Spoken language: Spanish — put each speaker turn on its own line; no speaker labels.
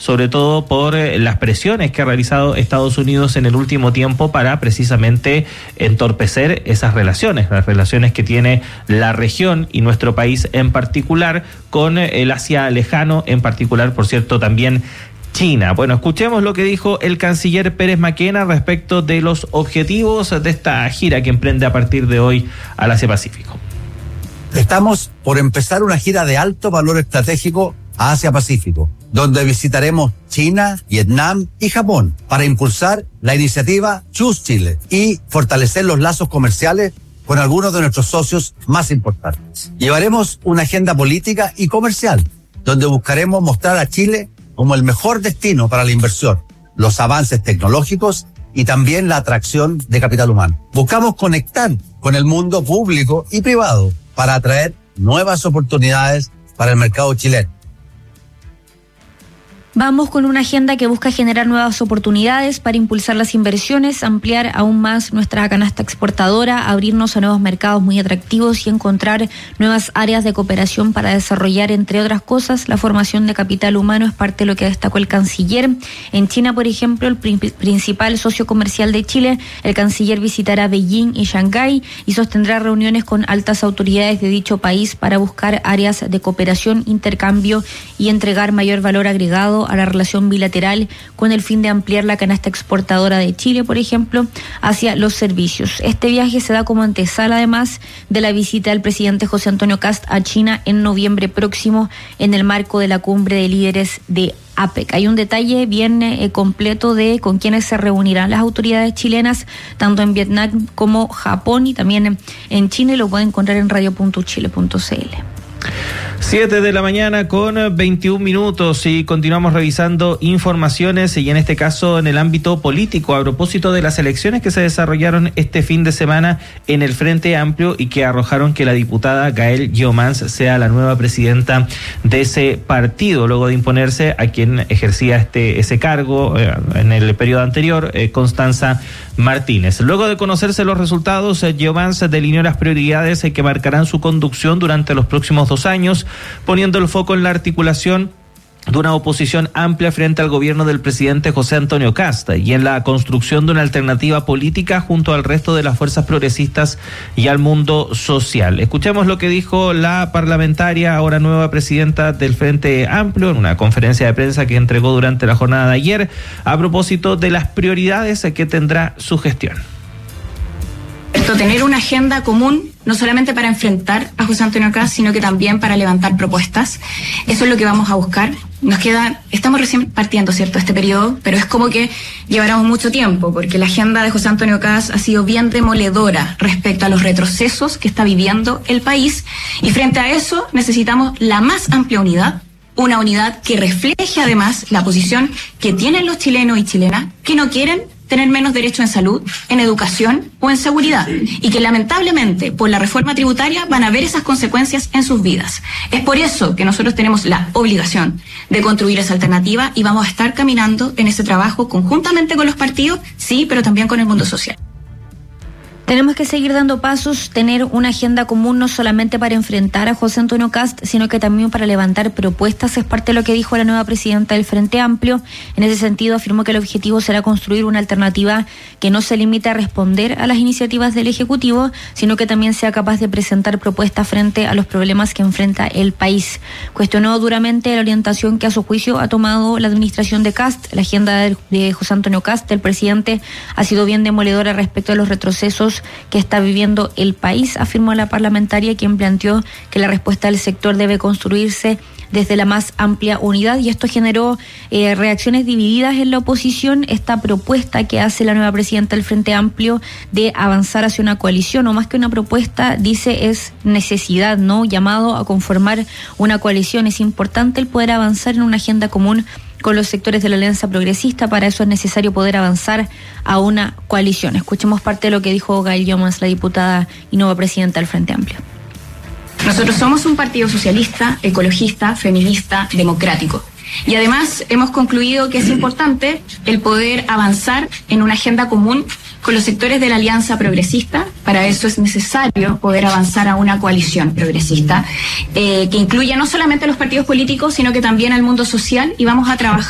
sobre todo por las presiones que ha realizado Estados Unidos en el último tiempo para precisamente entorpecer esas relaciones, las relaciones que tiene la región y nuestro país en particular con el Asia lejano, en particular, por cierto, también China. Bueno, escuchemos lo que dijo el canciller Pérez Maquena respecto de los objetivos de esta gira que emprende a partir de hoy al Asia Pacífico.
Estamos por empezar una gira de alto valor estratégico a Asia Pacífico, donde visitaremos China, Vietnam y Japón para impulsar la iniciativa Choose Chile y fortalecer los lazos comerciales con algunos de nuestros socios más importantes. Llevaremos una agenda política y comercial, donde buscaremos mostrar a Chile como el mejor destino para la inversión, los avances tecnológicos y también la atracción de capital humano. Buscamos conectar con el mundo público y privado para atraer nuevas oportunidades para el mercado chileno.
Vamos con una agenda que busca generar nuevas oportunidades para impulsar las inversiones, ampliar aún más nuestra canasta exportadora, abrirnos a nuevos mercados muy atractivos y encontrar nuevas áreas de cooperación para desarrollar, entre otras cosas, la formación de capital humano. Es parte de lo que destacó el canciller. En China, por ejemplo, el principal socio comercial de Chile, el canciller visitará Beijing y Shanghái y sostendrá reuniones con altas autoridades de dicho país para buscar áreas de cooperación, intercambio y entregar mayor valor agregado a la relación bilateral con el fin de ampliar la canasta exportadora de Chile, por ejemplo, hacia los servicios. Este viaje se da como antesala, además, de la visita del presidente José Antonio Kast a China en noviembre próximo en el marco de la cumbre de líderes de APEC. Hay un detalle bien completo de con quienes se reunirán las autoridades chilenas, tanto en Vietnam como Japón y también en China, y lo pueden encontrar en radio.chile.cl.
7 de la mañana con 21 minutos y continuamos revisando informaciones y en este caso en el ámbito político a propósito de las elecciones que se desarrollaron este fin de semana en el Frente Amplio y que arrojaron que la diputada Gael Jomans sea la nueva presidenta de ese partido, luego de imponerse a quien ejercía ese cargo en el periodo anterior, Constanza Martínez. Luego de conocerse los resultados, Jomans delineó las prioridades que marcarán su conducción durante los próximos 2 años, poniendo el foco en la articulación de una oposición amplia frente al gobierno del presidente José Antonio Kast y en la construcción de una alternativa política junto al resto de las fuerzas progresistas y al mundo social. Escuchemos lo que dijo la parlamentaria, ahora nueva presidenta del Frente Amplio, en una conferencia de prensa que entregó durante la jornada de ayer a propósito de las prioridades que tendrá su gestión.
Tener una agenda común, no solamente para enfrentar a José Antonio Kast, sino que también para levantar propuestas. Eso es lo que vamos a buscar. Estamos recién partiendo, ¿cierto?, este periodo, pero es como que llevaremos mucho tiempo, porque la agenda de José Antonio Kast ha sido bien demoledora respecto a los retrocesos que está viviendo el país, y frente a eso necesitamos la más amplia unidad, una unidad que refleje además la posición que tienen los chilenos y chilenas que no quieren tener menos derecho en salud, en educación o en seguridad, y que lamentablemente por la reforma tributaria van a ver esas consecuencias en sus vidas. Es por eso que nosotros tenemos la obligación de construir esa alternativa y vamos a estar caminando en ese trabajo conjuntamente con los partidos, sí, pero también con el mundo social.
Tenemos que seguir dando pasos, tener una agenda común no solamente para enfrentar a José Antonio Kast, sino que también para levantar propuestas. Es parte de lo que dijo la nueva presidenta del Frente Amplio. En ese sentido, afirmó que el objetivo será construir una alternativa que no se limite a responder a las iniciativas del Ejecutivo, sino que también sea capaz de presentar propuestas frente a los problemas que enfrenta el país. Cuestionó duramente la orientación que a su juicio ha tomado la administración de Kast. La agenda de José Antonio Kast, el presidente, ha sido bien demoledora respecto a los retrocesos que está viviendo el país, afirmó la parlamentaria, quien planteó que la respuesta del sector debe construirse desde la más amplia unidad, y esto generó reacciones divididas en la oposición. Esta propuesta que hace la nueva presidenta del Frente Amplio de avanzar hacia una coalición, o más que una propuesta, dice es necesidad, ¿no? Llamado a conformar una coalición. Es importante el poder avanzar en una agenda común con los sectores de la Alianza Progresista. Para eso es necesario poder avanzar a una coalición. Escuchemos parte de lo que dijo Gael Jomans, la diputada y nueva presidenta del Frente Amplio.
Nosotros somos un partido socialista, ecologista, feminista, democrático. Y además hemos concluido que es importante el poder avanzar en una agenda común con los sectores de la Alianza Progresista. Para eso es necesario poder avanzar a una coalición progresista que incluya no solamente a los partidos políticos, sino que también al mundo social, y vamos a trabajar